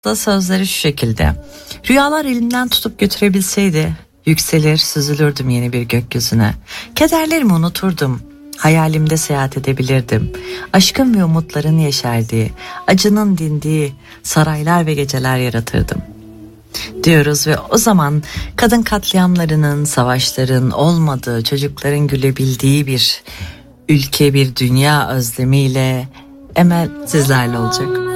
da sözleri şu şekilde: rüyalar elimden tutup götürebilseydi, yükselir süzülürdüm yeni bir gökyüzüne. Kederlerimi unuturdum, hayalimde seyahat edebilirdim. Aşkın ve umutların yeşerdiği, acının dindiği saraylar ve geceler yaratırdım diyoruz ve o zaman kadın katliamlarının, savaşların olmadığı, çocukların gülebildiği bir ülke, bir dünya özlemiyle Emel sizlerle olacak.